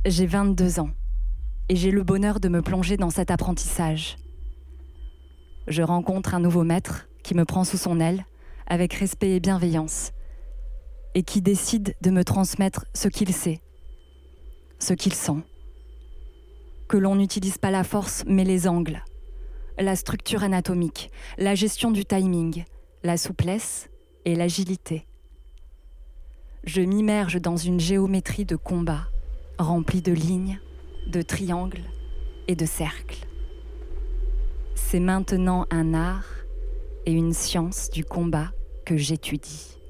J'ai 22 ans et j'ai le bonheur de me plonger dans cet apprentissage. Je rencontre un nouveau maître qui me prend sous son aile avec respect et bienveillance et qui décide de me transmettre ce qu'il sait, ce qu'il sent. Que l'on n'utilise pas la force mais les angles, la structure anatomique, la gestion du timing, la souplesse et l'agilité. Je m'immerge dans une géométrie de combat remplie de lignes, de triangles et de cercles. C'est maintenant un art et une science du combat que j'étudie.